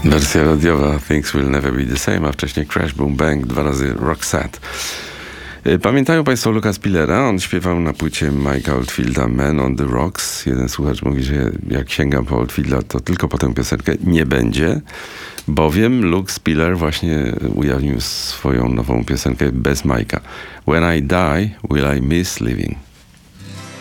Wersja radiowa Things Will Never Be The Same, a wcześniej Crash Boom Bang, 2 razy Roxette. Pamiętają Państwo Luka Spillera? On śpiewał na płycie Mike'a Oldfielda Man on the Rocks. Jeden słuchacz mówi, że jak sięgam po Oldfielda, to tylko po tę piosenkę. Nie będzie, bowiem Luke Spiller właśnie ujawnił swoją nową piosenkę bez Mike'a. When I Die, Will I Miss Living?